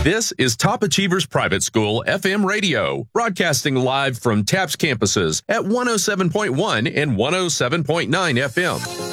This is Top Achievers Private School FM radio, broadcasting live from TAPS campuses at 107.1 and 107.9 FM.